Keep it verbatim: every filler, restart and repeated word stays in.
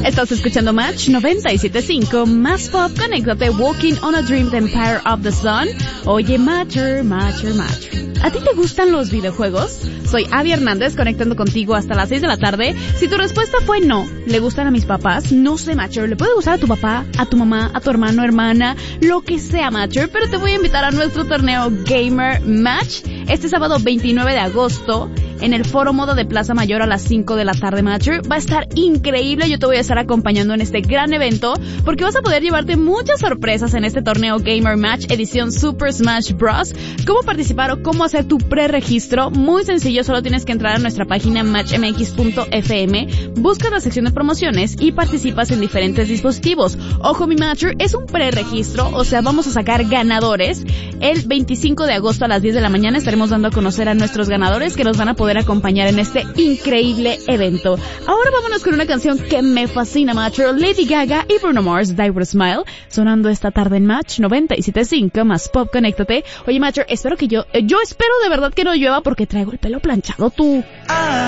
Estás escuchando Match noventa y siete punto cinco, más pop, conéctate, Walking on a Dream, The Empire of the Sun. Oye, Matcher, Matcher, Matcher, ¿a ti te gustan los videojuegos? Soy Abby Hernández, conectando contigo hasta las seis de la tarde. Si tu respuesta fue no, ¿le gustan a mis papás? No sé, Matcher, ¿le puede gustar a tu papá, a tu mamá, a tu hermano, hermana, lo que sea, Matcher? Pero te voy a invitar a nuestro torneo Gamer Match este sábado veintinueve de agosto en el Foro Moda de Plaza Mayor a las cinco de la tarde, Matcher. Va a estar increíble, yo te voy a estar acompañando en este gran evento porque vas a poder llevarte muchas sorpresas en este torneo Gamer Match edición Super Smash Bros. ¿Cómo participar o cómo hacer tu preregistro? Muy sencillo, solo tienes que entrar a nuestra página match m x punto f m, buscas la sección de promociones y participas en diferentes dispositivos. Ojo, mi Matcher, es un preregistro, o sea, vamos a sacar ganadores. El veinticinco de agosto a las diez de la mañana estaremos dando a conocer a nuestros ganadores que nos van a poder acompañar en este increíble evento. Ahora vámonos con una canción que me fascina, Matcher. Lady Gaga y Bruno Mars, Die With a Smile, sonando esta tarde en Match noventa y siete punto cinco, más pop, conéctate. Oye, Matcher, espero que yo, yo espero de verdad que no llueva porque traigo el pelo planchado, tú.